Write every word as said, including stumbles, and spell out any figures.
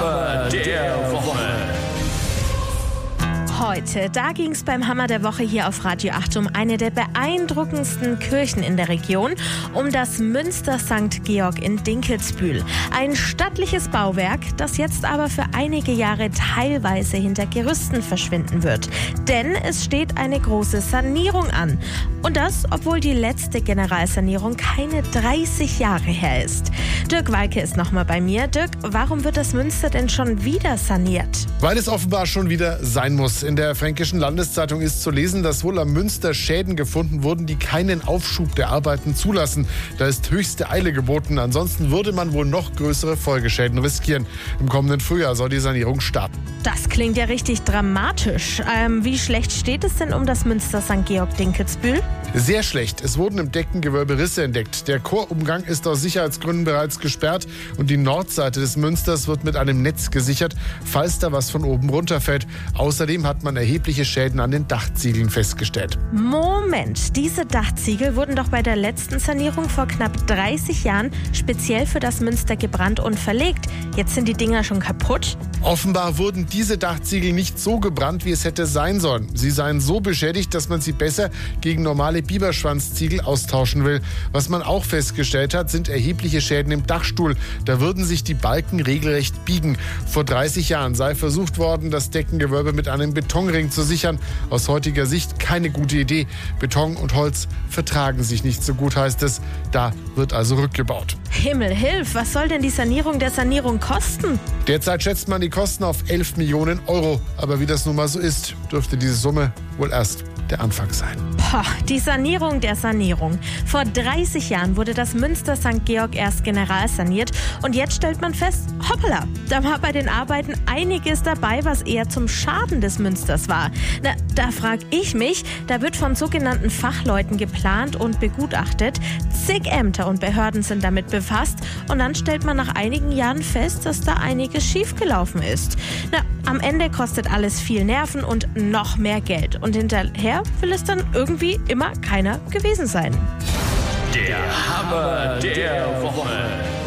Hammer der Woche. Heute, da ging es beim Hammer der Woche hier auf Radio acht um eine der beeindruckendsten Kirchen in der Region, um das Münster Sankt Georg in Dinkelsbühl. Ein stattliches Bauwerk, das jetzt aber für einige Jahre teilweise hinter Gerüsten verschwinden wird. Denn es steht eine große Sanierung an. Und das, obwohl die letzte Generalsanierung keine dreißig Jahre her ist. Dirk Walke ist nochmal bei mir. Dirk, warum wird das Münster denn schon wieder saniert? Weil es offenbar schon wieder sein muss. In der Fränkischen Landeszeitung ist zu lesen, dass wohl am Münster Schäden gefunden wurden, die keinen Aufschub der Arbeiten zulassen. Da ist höchste Eile geboten. Ansonsten würde man wohl noch größere Folgeschäden riskieren. Im kommenden Frühjahr soll die Sanierung starten. Das klingt ja richtig dramatisch. Ähm, wie schlecht steht es denn um das Münster Sankt Georg Dinkelsbühl? Sehr schlecht. Es wurden im Deckengewölbe Risse entdeckt. Der Chorumgang ist aus Sicherheitsgründen bereits gesperrt und die Nordseite des Münsters wird mit einem Netz gesichert, falls da was von oben runterfällt. Außerdem hat man erhebliche Schäden an den Dachziegeln festgestellt. Moment, diese Dachziegel wurden doch bei der letzten Sanierung vor knapp dreißig Jahren speziell für das Münster gebrannt und verlegt. Jetzt sind die Dinger schon kaputt? Offenbar wurden diese Dachziegel nicht so gebrannt, wie es hätte sein sollen. Sie seien so beschädigt, dass man sie besser gegen normale Biberschwanzziegel austauschen will. Was man auch festgestellt hat, sind erhebliche Schäden im Dachstuhl. Da würden sich die Balken regelrecht biegen. Vor dreißig Jahren sei versucht worden, das Deckengewölbe mit einem Betonring zu sichern. Aus heutiger Sicht keine gute Idee. Beton und Holz vertragen sich nicht so gut, heißt es. Da wird also rückgebaut. Himmel, hilf! Was soll denn die Sanierung der Sanierung kosten? Derzeit schätzt man die Kosten auf elf Millionen Euro. Aber wie das nun mal so ist, dürfte diese Summe wohl erst der Anfang sein. Boah, die Sanierung der Sanierung. Vor dreißig Jahren wurde das Münster Sankt Georg erst generalsaniert und jetzt stellt man fest, hoppala, da war bei den Arbeiten einiges dabei, was eher zum Schaden des Münsters war. Na, da frage ich mich, da wird von sogenannten Fachleuten geplant und begutachtet, zig Ämter und Behörden sind damit befasst und dann stellt man nach einigen Jahren fest, dass da einiges schiefgelaufen ist. Na, am Ende kostet alles viel Nerven und noch mehr Geld und hinterher will es dann irgendwie immer keiner gewesen sein. Der Hammer der Woche.